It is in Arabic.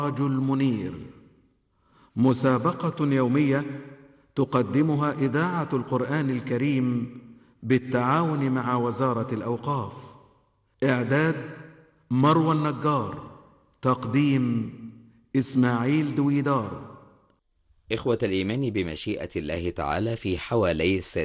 المنير، مسابقة يومية تقدمها إذاعة القرآن الكريم بالتعاون مع وزارة الأوقاف. إعداد مروى النجار، تقديم إسماعيل دويدار. إخوة الإيمان، بمشيئة الله تعالى في حوالي